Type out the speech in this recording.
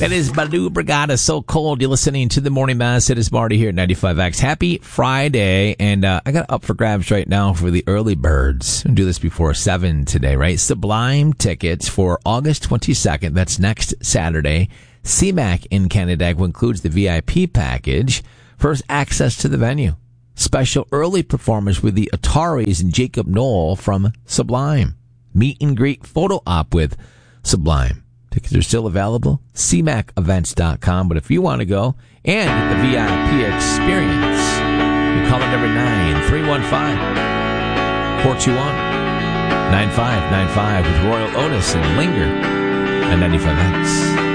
That is Badu Brigada, So Cold. You're listening to the Morning Mass. It is Marty here at 95X. Happy Friday. And I got up for grabs right now for the early birds. We'll do this before 7 today, right? Sublime tickets for August 22nd. That's next Saturday. CMAC in Canandaigua includes the VIP package. First access to the venue. Special early performance with the Ataris and Jacob Knoll from Sublime. Meet and greet photo op with Sublime. Tickets are still available. CMACevents.com. But if you want to go and get the VIP experience, you call it number 9-315-421-9595 with Royal Otis and Linger at 95X.